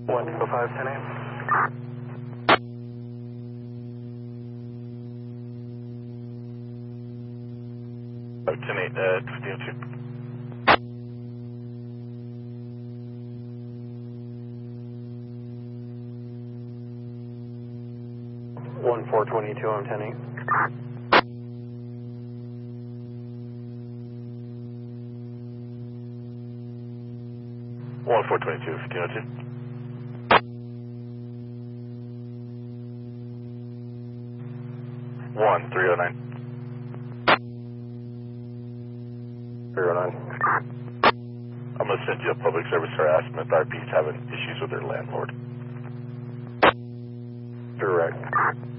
105, 10 8. Oh, 10 8, 1502. One 422 on 10 8. One 422, 1502. 1309. 09. I'm going to send you a public service harassment. RP's having issues with their landlord. Direct.